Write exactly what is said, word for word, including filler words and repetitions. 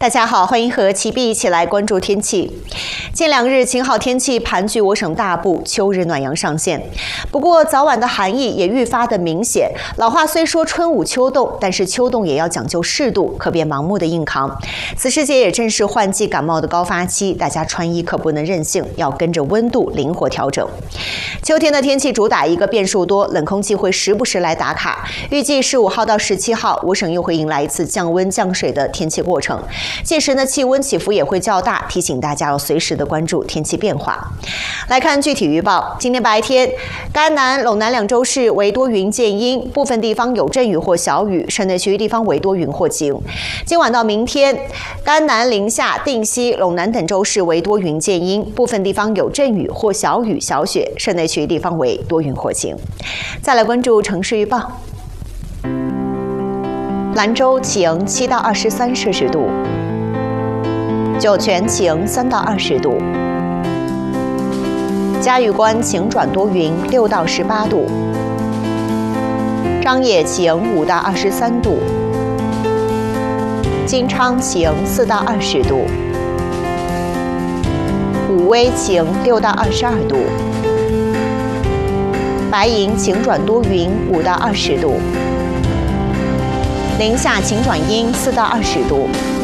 大家好，欢迎和齐碧一起来关注天气。近两日晴好天气盘踞我省大部，秋日暖阳上线。不过早晚的寒意也愈发的明显。老话虽说春捂秋冻，但是秋冻也要讲究适度，可别盲目的硬扛。此时节也正是换季感冒的高发期，大家穿衣可不能任性，要跟着温度灵活调整。秋天的天气主打一个变数多，冷空气会时不时来打卡。预计十五号到十七号，我省又会迎来一次降温降水的天气过程。届时呢，气温起伏也会较大，提醒大家要随时的关注天气变化。来看具体预报，今天白天，甘南、陇南两州市为多云见阴，部分地方有阵雨或小雨，省内其余地方为多云或晴。今晚到明天，甘南、临夏、定西、陇南等州市为多云见阴，部分地方有阵雨或小雨、小雪，省内其余地方为多云或晴。再来关注城市预报。兰州晴七到二十三摄氏度，酒泉晴三到二十度，嘉峪关晴转多云六到十八度，张掖晴五到二十三度，金昌晴四到二十度，武威晴六到二十二度，白银晴转多云五到二十度。宁夏晴转阴四到二十度，